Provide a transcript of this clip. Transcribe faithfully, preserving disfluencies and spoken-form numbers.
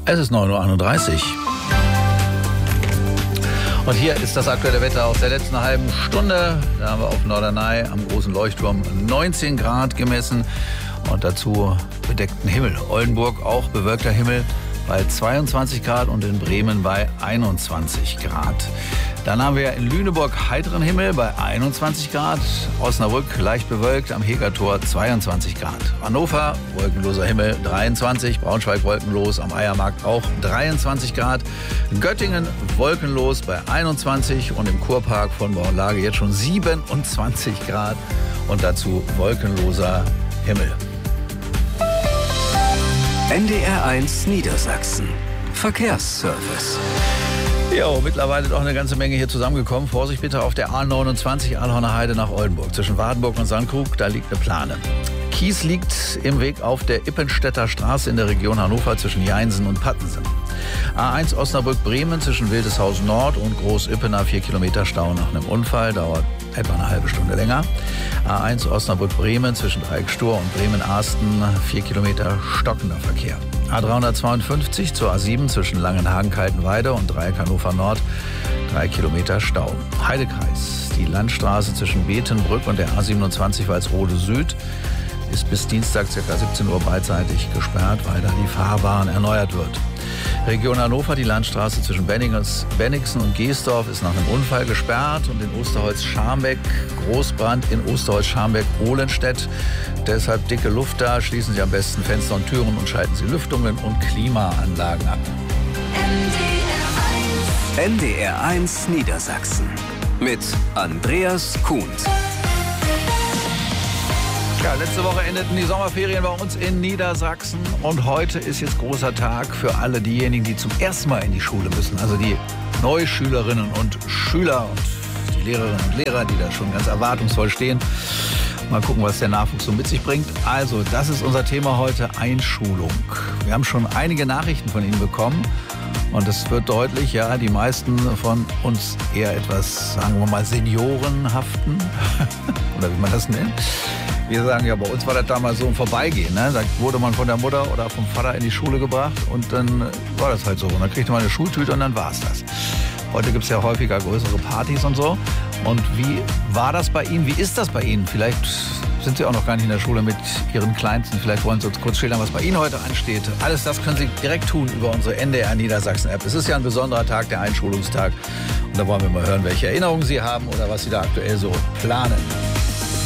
Es ist neun Uhr einunddreißig. Und hier ist das aktuelle Wetter aus der letzten halben Stunde. Da haben wir auf Norderney am großen Leuchtturm neunzehn Grad gemessen und dazu bedeckten Himmel. Oldenburg auch bewölkter Himmel bei zweiundzwanzig Grad und in Bremen bei einundzwanzig Grad. Dann haben wir in Lüneburg heiteren Himmel bei einundzwanzig Grad. Osnabrück leicht bewölkt, am Hegertor zweiundzwanzig Grad. Hannover wolkenloser Himmel dreiundzwanzig, Braunschweig wolkenlos, am Eiermarkt auch dreiundzwanzig Grad. Göttingen wolkenlos bei einundzwanzig und im Kurpark von Braunlage jetzt schon siebenundzwanzig Grad und dazu wolkenloser Himmel. N D R eins Niedersachsen. Verkehrsservice. Jo, mittlerweile doch eine ganze Menge hier zusammengekommen. Vorsicht bitte auf der A neunundzwanzig Alhorner Heide nach Oldenburg. Zwischen Wardenburg und Sandkrug, da liegt eine Plane. Kies liegt im Weg auf der Ippenstädter Straße in der Region Hannover zwischen Jeinsen und Pattensen. A eins Osnabrück-Bremen zwischen Wildeshaus Nord und Groß-Ippener, vier Kilometer Stau nach einem Unfall, dauert etwa eine halbe Stunde länger. A eins Osnabrück-Bremen zwischen Dreieckstur und Bremen-Arsten, vier Kilometer stockender Verkehr. A dreihundertzweiundfünfzig zur A sieben zwischen Langenhagen-Kaltenweide und Dreieck Hannover Nord, drei Kilometer Stau. Heidekreis, die Landstraße zwischen Betenbrück und der A siebenundzwanzig Walsrode Süd ist bis Dienstag ca. siebzehn Uhr beidseitig gesperrt, weil da die Fahrbahn erneuert wird. Region Hannover, die Landstraße zwischen Bennigsen und Geesdorf ist nach einem Unfall gesperrt und in Osterholz-Scharmbeck, Großbrand in Osterholz-Scharmbeck-Ohlenstedt. Deshalb dicke Luft da, schließen Sie am besten Fenster und Türen und schalten Sie Lüftungen und Klimaanlagen ab. N D R eins Niedersachsen mit Andreas Kuhns. Ja, letzte Woche endeten die Sommerferien bei uns in Niedersachsen und heute ist jetzt großer Tag für alle diejenigen, die zum ersten Mal in die Schule müssen. Also die Neuschülerinnen und Schüler und die Lehrerinnen und Lehrer, die da schon ganz erwartungsvoll stehen. Mal gucken, was der Nachwuchs so mit sich bringt. Also, das ist unser Thema heute, Einschulung. Wir haben schon einige Nachrichten von Ihnen bekommen. Und es wird deutlich, ja, die meisten von uns eher etwas, sagen wir mal, Seniorenhaften. Oder wie man das nennt. Wir sagen ja, bei uns war das damals so ein Vorbeigehen. Ne? Da wurde man von der Mutter oder vom Vater in die Schule gebracht und dann war das halt so. Und dann kriegte man eine Schultüte und dann war es das. Heute gibt es ja häufiger größere Partys und so. Und wie war das bei Ihnen? Wie ist das bei Ihnen? Vielleicht sind Sie auch noch gar nicht in der Schule mit Ihren Kleinsten. Vielleicht wollen Sie uns kurz schildern, was bei Ihnen heute ansteht. Alles das können Sie direkt tun über unsere N D R Niedersachsen-App. Es ist ja ein besonderer Tag, der Einschulungstag. Und da wollen wir mal hören, welche Erinnerungen Sie haben oder was Sie da aktuell so planen.